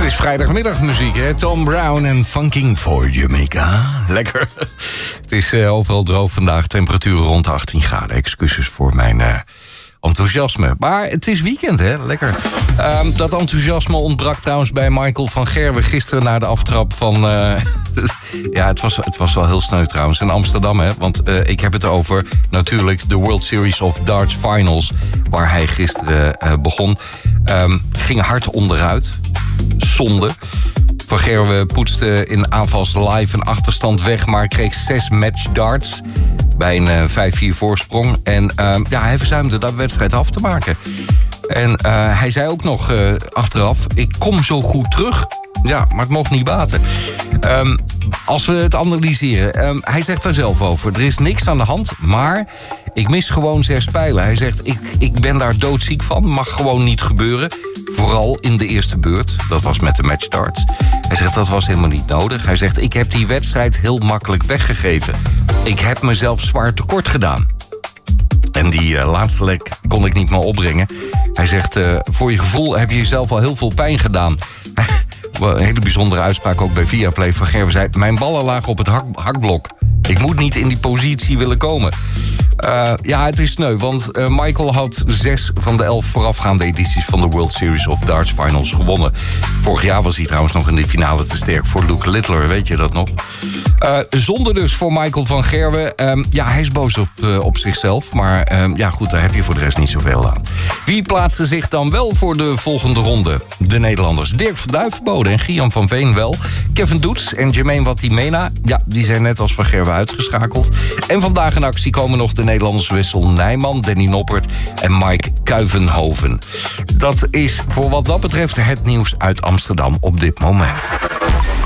Het is vrijdagmiddagmuziek, hè? Tom Brown en Funking for Jamaica. Lekker. Het is overal droog vandaag, temperaturen rond 18 graden. Excuses voor mijn enthousiasme. Maar het is weekend, hè? Lekker. Dat enthousiasme ontbrak trouwens bij Michael van Gerwen gisteren na de aftrap van... ja, het was wel heel sneu trouwens in Amsterdam, hè? Want ik heb het over natuurlijk de World Series of Darts Finals... waar hij gisteren begon. Ging hard onderuit. Zonde. Van Gerwen poetste in aanvals live een achterstand weg... maar kreeg 6 match darts bij een 5-4 voorsprong. En hij verzuimde dat wedstrijd af te maken. En hij zei ook nog achteraf... ik kom zo goed terug. Ja, maar het mocht niet baten. Als we het analyseren... hij zegt daar zelf over. Er is niks aan de hand, maar ik mis gewoon 6 pijlen. Hij zegt, ik ben daar doodziek van. Mag gewoon niet gebeuren. Vooral in de eerste beurt. Dat was met de match darts. Hij zegt, dat was helemaal niet nodig. Hij zegt, ik heb die wedstrijd heel makkelijk weggegeven. Ik heb mezelf zwaar tekort gedaan. En die laatste lek kon ik niet meer opbrengen. Hij zegt, voor je gevoel heb je jezelf al heel veel pijn gedaan. Een hele bijzondere uitspraak ook bij Viaplay van Gerwen zei... mijn ballen lagen op het hakblok. Ik moet niet in die positie willen komen. Ja, het is sneu, want Michael had 6 van de 11 voorafgaande edities... van de World Series of Darts Finals gewonnen. Vorig jaar was hij trouwens nog in de finale te sterk voor Luke Littler, weet je dat nog? Zonde dus voor Michael van Gerwen. Ja, hij is boos op zichzelf, maar ja goed, daar heb je voor de rest niet zoveel aan. Wie plaatste zich dan wel voor de volgende ronde? De Nederlanders Dirk van Duivenbode en Gian van Veen wel. Kevin Doets en Jermaine Watimena, ja, die zijn net als van Gerwen uitgeschakeld. En vandaag in actie komen nog de Nederlanders Wessel Nijman, Danny Noppert en Mike Kuivenhoven. Dat is voor wat dat betreft het nieuws uit Amsterdam op dit moment.